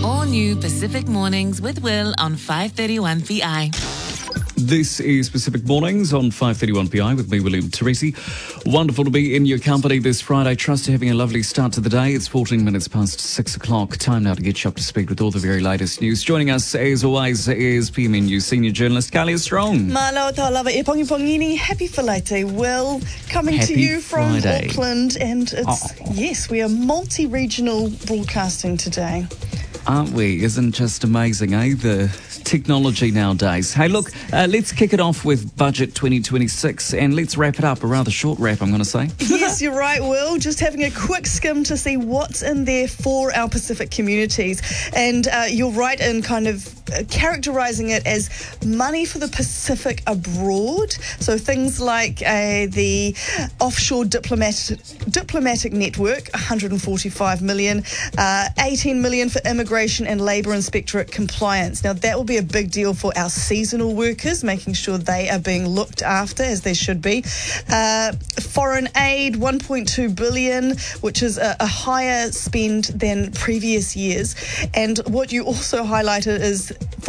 All new Pacific Mornings with Will on 531 PI. This is Pacific Mornings on 531 PI with me, William Teresi. Wonderful to be in your company this Friday. Trust you're having a lovely start to the day. It's 14 minutes past 6 o'clock. Time now to get you up to speed with all the very latest news. Joining us, as always, is PMN News senior journalist Kalia Strong. Malo tālawa e pongi pongini. Happy Whalaite, Will. Coming Happy to you from Friday. Auckland. And yes, we are multi-regional broadcasting today. Aren't we? Isn't just amazing, eh? The technology nowadays. Hey, look, let's kick it off with Budget 2026 and let's wrap it up. A rather short wrap, I'm going to say. Yes, you're right, Will. Just having a quick skim to see what's in there for our Pacific communities. And you're right in kind of characterising it as money for the Pacific abroad. So things like the offshore diplomatic network, 145 million, 18 million for immigration and labour inspectorate compliance. Now, that will be a big deal for our seasonal workers, making sure they are being looked after as they should be. Foreign aid, 1.2 billion, which is a higher spend than previous years. And what you also highlighted is